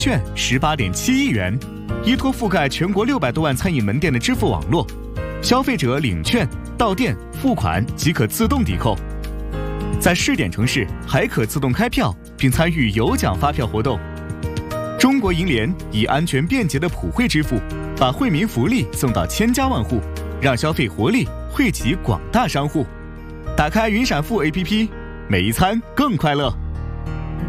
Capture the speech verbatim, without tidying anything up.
券十八点七亿元，依托覆盖全国六百多万餐饮门店的支付网络，消费者领券到店付款即可自动抵扣。在试点城市还可自动开票，并参与有奖发票活动。中国银联以安全便捷的普惠支付，把惠民福利送到千家万户，让消费活力惠及广大商户。打开云闪付 A P P， 每一餐更快乐。